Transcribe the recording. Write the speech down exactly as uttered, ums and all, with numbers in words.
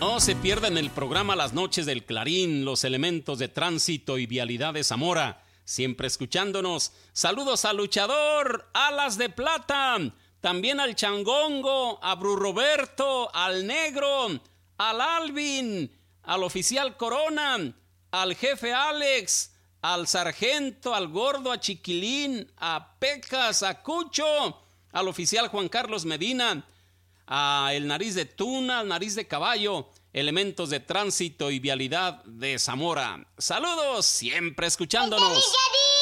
No se pierdan el programa Las Noches del Clarín, los elementos de tránsito y vialidad de Zamora. Siempre escuchándonos. Saludos al luchador, Alas de Plata. También al Changongo, a Bru Roberto, al Negro, al Alvin, al Oficial Corona, al Jefe Alex, al Sargento, al Gordo, a Chiquilín, a Pecas, a Cucho, al Oficial Juan Carlos Medina, a el Nariz de Tuna, al Nariz de Caballo, elementos de tránsito y vialidad de Zamora. Saludos, siempre escuchándonos.